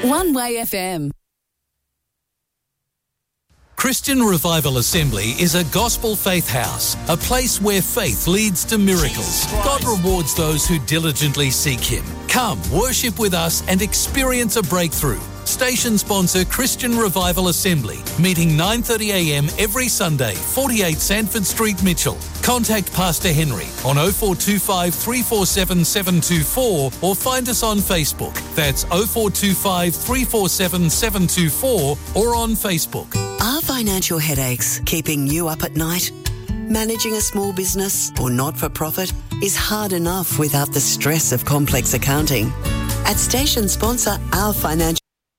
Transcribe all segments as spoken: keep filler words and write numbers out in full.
One Way F M. Christian Revival Assembly is a gospel faith house, a place where faith leads to miracles. God rewards those who diligently seek Him. Come, worship with us and experience a breakthrough. Station sponsor Christian Revival Assembly, meeting nine thirty a m every Sunday, forty-eight Sanford Street, Mitchell. Contact Pastor Henry on oh four two five, three four seven, seven two four or find us on Facebook. That's oh four two five, three four seven, seven two four or on Facebook. Are financial headaches keeping you up at night? Managing a small business or not-for-profit is hard enough without the stress of complex accounting. At station sponsor Our Financial,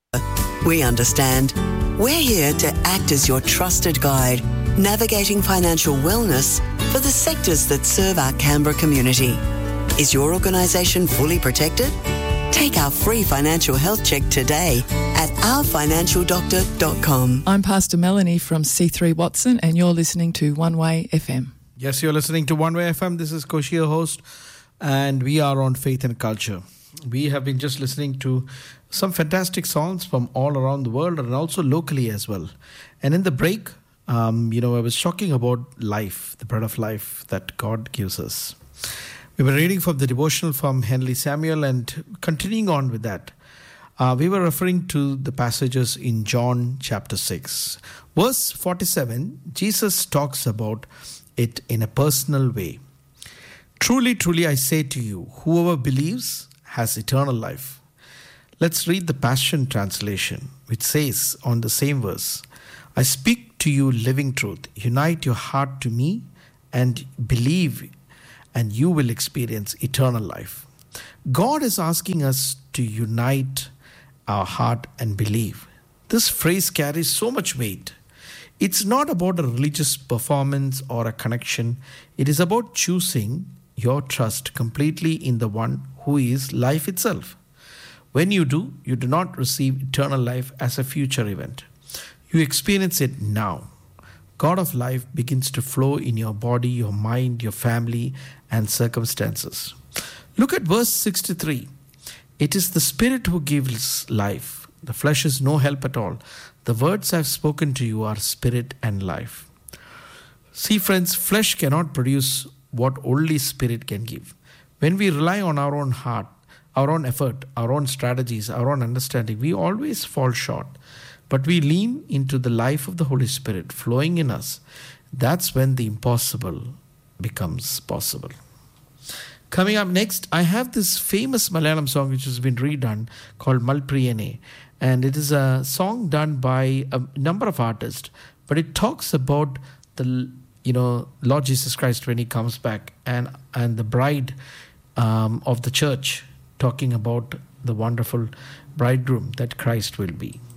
we understand. We're here to act as your trusted guide, navigating financial wellness for the sectors that serve our Canberra community. Is your organisation fully protected? Take our free financial health check today at our financial doctor dot com. I'm Pastor Melanie from C three Watson and you're listening to One Way F M. Yes, you're listening to One Way F M. This is Koshi, your host, and we are on Faith and Culture. We have been just listening to some fantastic songs from all around the world and also locally as well. And in the break, um, you know, I was talking about life, the bread of life that God gives us. We were reading from the devotional from Henry Samuel, and continuing on with that, uh, we were referring to the passages in John chapter six. Verse forty-seven, Jesus talks about it in a personal way. Truly, truly, I say to you, whoever believes has eternal life. Let's read the Passion Translation, which says on the same verse, I speak to you living truth. Unite your heart to me and believe, and you will experience eternal life. God is asking us to unite our heart and believe. This phrase carries so much weight. It's not about a religious performance or a connection. It is about choosing your trust completely in the one who is life itself. When you do, you do not receive eternal life as a future event. You experience it now. God of life begins to flow in your body, your mind, your family, and circumstances. Look at verse sixty-three. It is the Spirit who gives life. The flesh is no help at all. The words I have spoken to you are spirit and life. See, friends, flesh cannot produce what only Spirit can give. When we rely on our own heart, our own effort, our own strategies, our own understanding, we always fall short. But we lean into the life of the Holy Spirit flowing in us. That's when the impossible becomes possible. Coming up next, I have this famous Malayalam song which has been redone called Malpriyane. And it is a song done by a number of artists. But it talks about the, you know, Lord Jesus Christ when He comes back and, and the bride um, of the church, talking about the wonderful bridegroom that Christ will be.